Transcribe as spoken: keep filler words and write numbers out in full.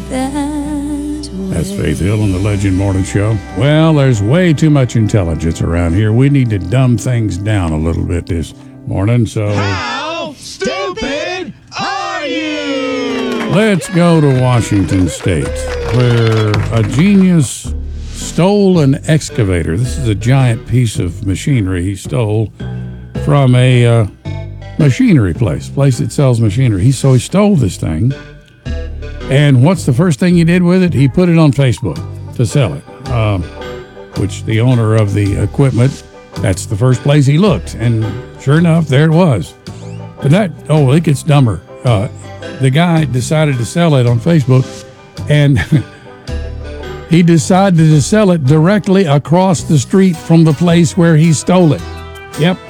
that way. That's Faith Hill on the Legend Morning Show. Well, there's way too much intelligence around here. We need to dumb things down a little bit this morning, so... How stupid are you? Let's go to Washington State, where a genius stole an excavator. This is a giant piece of machinery he stole from a uh, machinery place, place that sells machinery. He so he stole this thing, and what's the first thing he did with it? He put it on Facebook to sell it, uh, which the owner of the equipment, that's the first place he looked, and sure enough, there it was. But that, oh, it gets dumber. Uh, the guy decided to sell it on Facebook, and he decided to sell it directly across the street from the place where he stole it. Yep.